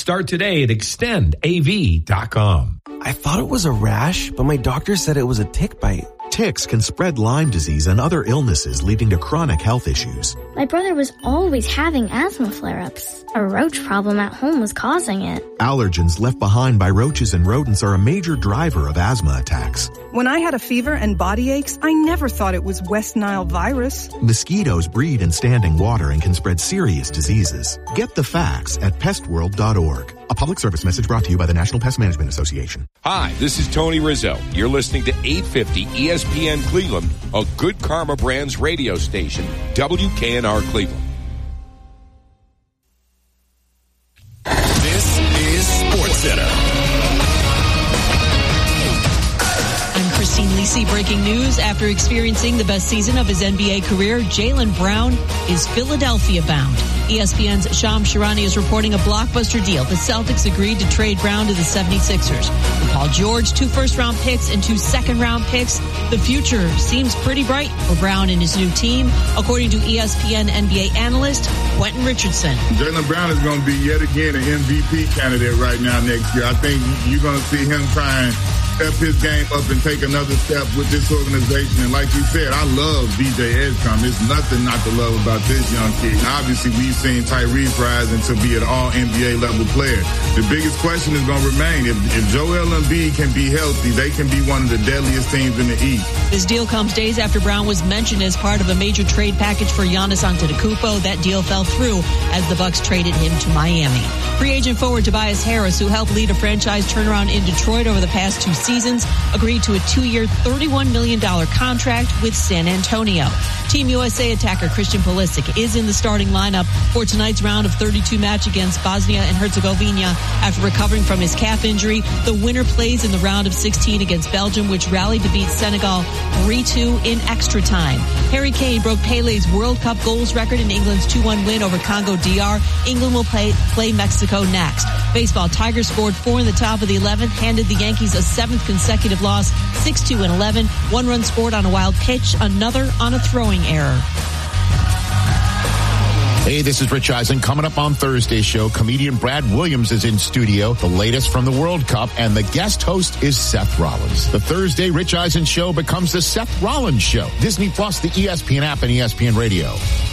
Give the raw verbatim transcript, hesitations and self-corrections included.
Start today at extend A V dot com. I thought it was a rash, but my doctor said it was a tick bite. Ticks can spread Lyme disease and other illnesses, leading to chronic health issues. My brother was always having asthma flare-ups. A roach problem at home was causing it. Allergens left behind by roaches and rodents are a major driver of asthma attacks. When I had a fever and body aches, I never thought it was West Nile virus. Mosquitoes breed in standing water and can spread serious diseases. Get the facts at pest world dot org. A public service message brought to you by the National Pest Management Association. Hi, this is Tony Rizzo. You're listening to eight fifty E S P N Cleveland, a Good Karma Brands radio station, W K N R Cleveland. This is SportsCenter. Christine Lisi, breaking news. After experiencing the best season of his N B A career, Jaylen Brown is Philadelphia bound. E S P N's Shams Charania is reporting a blockbuster deal. The Celtics agreed to trade Brown to the seventy-sixers. With Paul George, two first-round picks and two second-round picks, the future seems pretty bright for Brown and his new team, according to E S P N N B A analyst Quentin Richardson. Jaylen Brown is going to be yet again an M V P candidate right now next year. I think you're going to see him try and step his game up and take another step with this organization. And like you said, I love D J Edgecombe. There's nothing not to love about this young kid. Obviously, we've seen Tyrese rise into be an all N B A level player. The biggest question is going to remain, if, if Joel Embiid can be healthy, they can be one of the deadliest teams in the East. This deal comes days after Brown was mentioned as part of a major trade package for Giannis Antetokounmpo. That deal fell through as the Bucks traded him to Miami. Free agent forward Tobias Harris, who helped lead a franchise turnaround in Detroit over the past two seasons, agreed to a two-year, thirty-one million dollars contract with San Antonio. Team U S A attacker Christian Pulisic is in the starting lineup for tonight's round of thirty-two match against Bosnia and Herzegovina after recovering from his calf injury. The winner plays in the round of sixteen against Belgium, which rallied to beat Senegal three two in extra time. Harry Kane broke Pele's World Cup goals record in England's two one win over Congo D R. England will play, play Mexico next. Baseball, Tigers scored four in the top of the eleventh, handed the Yankees a seventh consecutive loss, six two and eleven. One run scored on a wild pitch, another on a throwing error. Hey, this is Rich Eisen. Coming up on Thursday's show, comedian Brad Williams is in studio, the latest from the World Cup, and the guest host is Seth Rollins. The Thursday Rich Eisen show becomes the Seth Rollins show. Disney Plus, the E S P N app, and E S P N Radio.